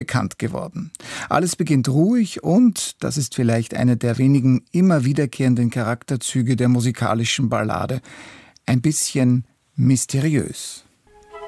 bekannt geworden. Alles beginnt ruhig und, das ist vielleicht eine der wenigen immer wiederkehrenden Charakterzüge der musikalischen Ballade, ein bisschen mysteriös.